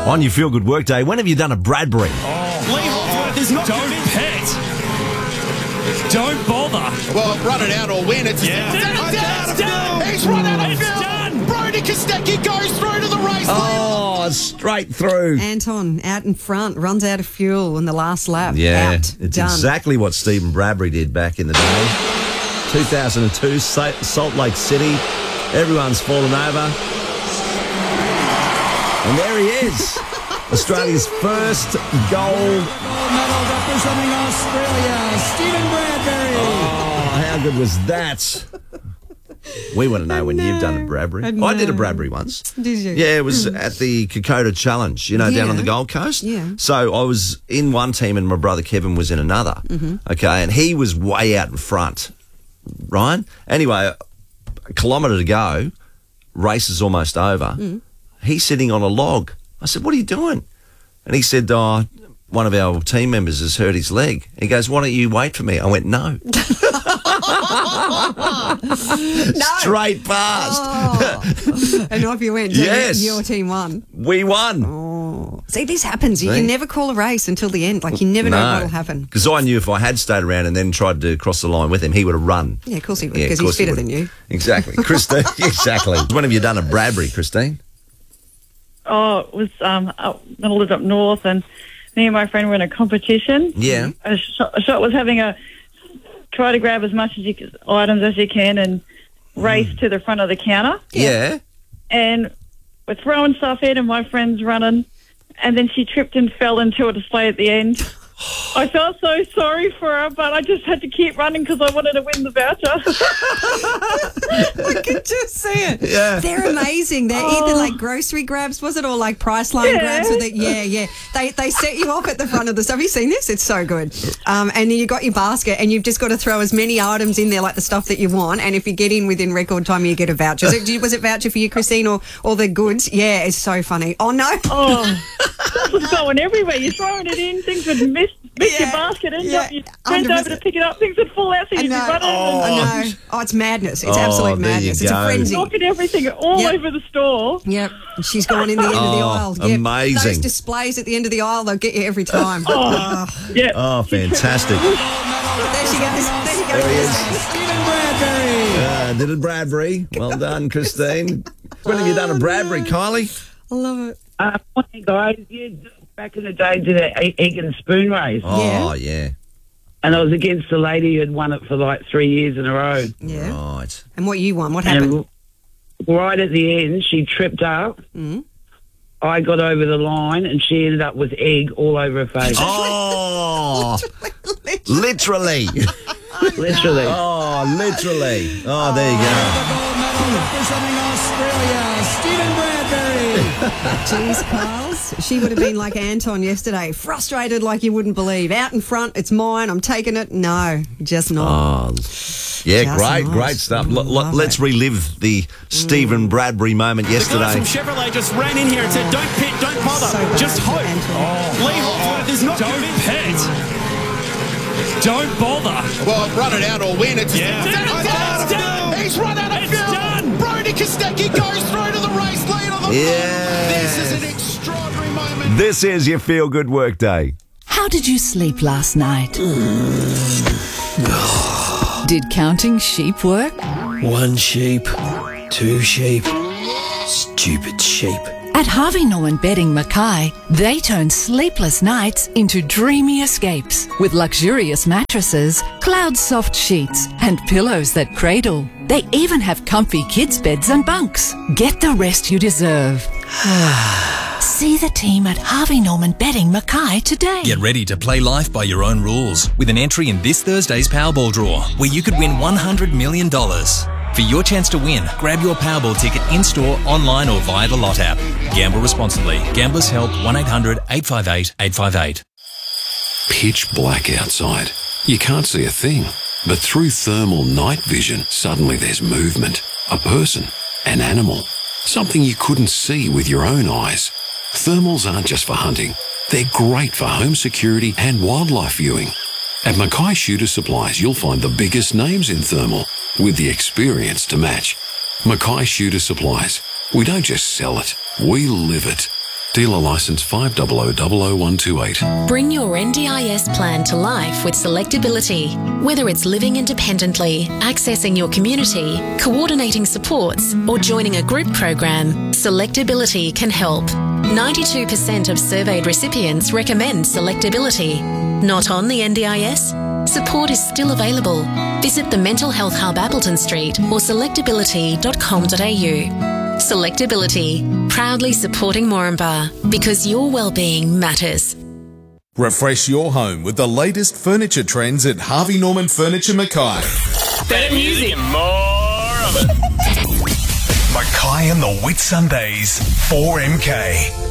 On your Feel Good Workday, when have you done a Bradbury? Lee Holdsworth is not Don't pet. Don't bother. Well, run it out or win. It's done. He's run out of It's fuel. done. Brody Kostecki goes through to the race. Oh, straight through. Anton out in front, runs out of fuel in the last lap. Yeah, Out. it's Done. exactly what Stephen Bradbury did back in the day. 2002, Salt Lake City. Everyone's fallen over. And there he is. Australia's first gold medal representing Australia, Stephen Bradbury. Oh, how good was that? We want to know when you've done a Bradbury. I did a Bradbury once. Did you? Yeah, it was at the Kokoda Challenge, down on the Gold Coast. Yeah. So I was in one team and my brother Kevin was in another. Okay, and he was way out in front, Ryan. Anyway, a kilometre to go, race is almost over. He's sitting on a log. I said, what are you doing? And he said, one of our team members has hurt his leg. He goes, why don't you wait for me? I went, no. Straight past. Oh. And off you went. Yes. Your team won. We won. Oh. See, this happens. You See? can never call a race until the end. Like, you never know what will happen. Because I knew if I had stayed around and then tried to cross the line with him, he would have run. Yeah, of course he would, Yeah, of because he's course he fitter would. than you. Exactly. Christine, exactly. When have you done a Bradbury, Christine? Oh, it was I lived up north, and me and my friend were in a competition. Yeah. A shot was having try to grab as much items as you can and race to the front of the counter. Yeah. And we're throwing stuff in, and my friend's running, and then she tripped and fell into a display at the end. I felt so sorry for her, but I just had to keep running because I wanted to win the voucher. I could just see it. Yeah. They're amazing. They're either like grocery grabs, was it, or like Priceline grabs? Or yeah. They set you off at the front of the stuff. Have you seen this? It's so good. And then you got your basket, and you've just got to throw as many items in there, like the stuff that you want. And if you get in within record time, you get a voucher. Was it voucher for you, Christine, or the goods? Yeah, it's so funny. Oh no. Oh, that was going everywhere. You're throwing it in, things would miss your basket, and you bent over to pick it up, things would fall out, so you'd be running. I know. Oh, it's madness. It's absolute there you madness. It's a go. frenzy. Knocking everything all over the store. Yep. And she's gone in the end of the aisle. Yep. amazing. Those displays at the end of the aisle, they'll get you every time. Yeah. Oh, fantastic. There she goes. There she goes. There he is. Stephen Bradbury. Did a Bradbury. Well done, Christine. When have you done a Bradbury, Kylie? I love it. Morning, guys. Yeah, back in the day, did an egg and spoon race. Oh, yeah. And I was against a lady who had won it for like 3 years in a row. Yeah. Right. And what you won? What happened? And right at the end, she tripped up. I got over the line, and she ended up with egg all over her face. Oh, literally. Literally. Oh, literally. Oh, there you go. The gold medal representing Australia, Stephen Bradbury. Jeez, Carls. She would have been like Anton yesterday, frustrated like you wouldn't believe. Out in front, it's mine, I'm taking it. No, just not. Oh, yeah, Just great, not. great stuff. Love Let's it. relive the Stephen Bradbury moment The guy yesterday. from Chevrolet just ran in here and said, don't pit, don't bother, So bad just for hope. Anton. Lee Holdsworth is not Don't pet. Don't bother. Well, run it out or win. It's done. He's run out of It's fuel. done. Brody Kostecki goes through to the race lead on the Yes. This is an extraordinary moment. This is your Feel Good Workday. How did you sleep last night? Did counting sheep work? 1 sheep, 2 sheep, stupid sheep. At Harvey Norman Bedding Mackay, they turn sleepless nights into dreamy escapes with luxurious mattresses, cloud-soft sheets, and pillows that cradle. They even have comfy kids' beds and bunks. Get the rest you deserve. See the team at Harvey Norman Bedding Mackay today. Get ready to play life by your own rules with an entry in this Thursday's Powerball draw, where you could win $100 million. For your chance to win, grab your Powerball ticket in-store, online or via the Lot app. Gamble responsibly. Gamblers Help 1-800-858-858. Pitch black outside. You can't see a thing. But through thermal night vision, suddenly there's movement. A person. An animal. Something you couldn't see with your own eyes. Thermals aren't just for hunting. They're great for home security and wildlife viewing. At Mackay Shooter Supplies, you'll find the biggest names in thermal with the experience to match. Mackay Shooter Supplies. We don't just sell it, we live it. Dealer licence 5000128. Bring your NDIS plan to life with Selectability. Whether it's living independently, accessing your community, coordinating supports, or joining a group program, Selectability can help. 92% of surveyed recipients recommend Selectability. Not on the NDIS? Support is still available. Visit the Mental Health Hub Appleton Street or selectability.com.au. Selectability, proudly supporting Moranbah, because your well-being matters. Refresh your home with the latest furniture trends at Harvey Norman Furniture Mackay. Better music, more of it. Mackay and the Whit Sundays, 4MK.